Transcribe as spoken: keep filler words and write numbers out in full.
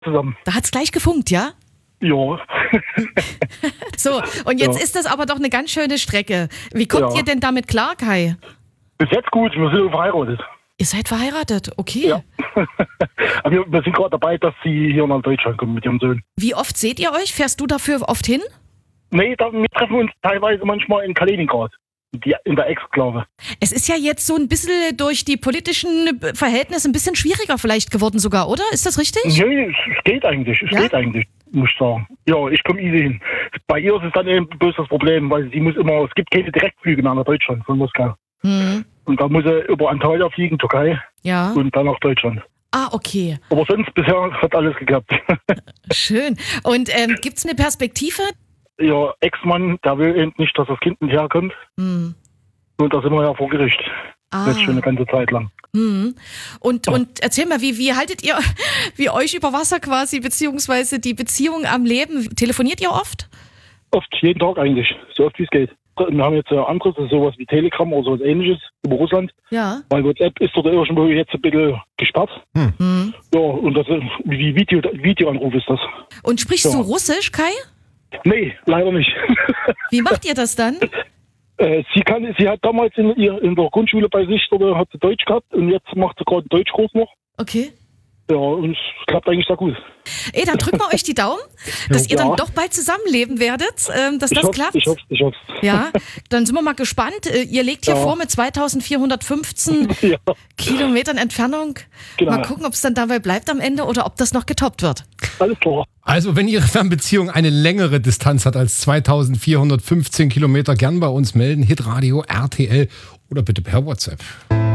zusammen. Da hat's gleich gefunkt, ja? Ja. So, und jetzt Ja. ist das aber doch eine ganz schöne Strecke. Wie kommt Ja. ihr denn damit klar, Kai? Bis jetzt gut, wir sind verheiratet. Ihr seid verheiratet, okay. Ja. Aber wir, wir sind gerade dabei, dass sie hier nach Deutschland kommen mit ihrem Sohn. Wie oft seht ihr euch? Fährst du dafür oft hin? Nee, da, wir treffen uns teilweise manchmal in Kaliningrad, die, in der Exklave. Es ist ja jetzt so ein bisschen durch die politischen Verhältnisse ein bisschen schwieriger vielleicht geworden sogar, oder? Ist das richtig? Nee, es, es geht eigentlich, es Ja? geht eigentlich, muss ich sagen. Ja, ich komme easy hin. Bei ihr ist es dann eben bloß das Problem, weil sie muss immer, es gibt keine Direktflüge mehr nach Deutschland von Moskau. Hm. Und da muss er über Antalya fliegen, Türkei, Ja. und dann nach Deutschland. Ah, okay. Aber sonst bisher hat alles geklappt. Schön. Und ähm, gibt es eine Perspektive? Ihr Ex-Mann, der will eben nicht, dass das Kind nicht herkommt. Hm. Und da sind wir ja vor Gericht. Ah. Jetzt schon eine ganze Zeit lang. Hm. Und, und erzähl mal, wie, wie haltet ihr wie euch über Wasser quasi, beziehungsweise die Beziehung am Leben? Telefoniert ihr oft? Oft, jeden Tag eigentlich, so oft wie es geht. Wir haben jetzt äh, anderes, sowas wie Telegram oder sowas ähnliches über Russland. Ja. Weil WhatsApp ist dort irgendwo jetzt ein bisschen gesperrt. Hm. Ja, und das ist, wie Video, Videoanruf ist das. Und sprichst Ja. du Russisch, Kai? Nee, leider nicht. Wie macht ihr das dann? äh, sie kann, sie hat damals in, ihr, in der Grundschule bei sich, oder hat sie Deutsch gehabt und jetzt macht sie gerade einen Deutschkurs noch. Okay. Ja, und es klappt eigentlich sehr gut. Ey, dann drücken wir euch die Daumen, dass ihr Ja. dann doch bald zusammenleben werdet, ähm, dass Ich das hoffe, klappt. ich hoffe, ich hoffe. Ja, dann sind wir mal gespannt. Äh, Ihr legt hier Ja. vor mit zweitausendvierhundertfünfzehn Ja, Kilometern Entfernung. Genau. Mal gucken, ob es dann dabei bleibt am Ende oder ob das noch getoppt wird. alles klar. Also, wenn Ihre Fernbeziehung eine längere Distanz hat als zweitausendvierhundertfünfzehn Kilometer, gern bei uns melden. Hitradio R T L oder bitte per WhatsApp.